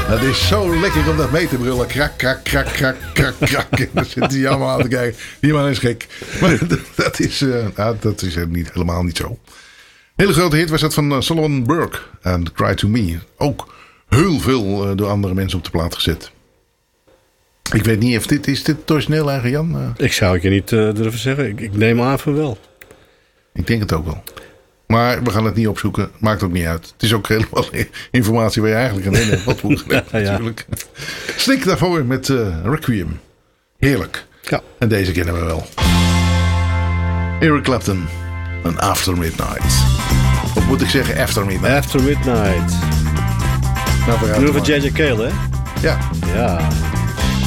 Het is zo lekker om dat mee te brullen. Krak, krak, krak, krak, krak, krak. En dan zitten die allemaal aan te kijken. Die man is gek. Maar dat is helemaal niet zo. Hele grote hit was dat van Solomon Burke. En Cry to Me. Ook heel veel door andere mensen op de plaat gezet. Ik weet niet of is dit het origineel eigen Jan? Ik zou het je niet durven zeggen. Ik neem aan van wel. Ik denk het ook wel. Maar we gaan het niet opzoeken. Maakt ook niet uit. Het is ook helemaal informatie waar je eigenlijk aan in hebt. Wat moet natuurlijk. Slik daarvoor met Requiem. Heerlijk. Ja. En deze kennen we wel. Eric Clapton. En After Midnight. Of moet ik zeggen After Midnight? After Midnight. Nou, Nu van J.J. Cale, hè? Ja. Ja.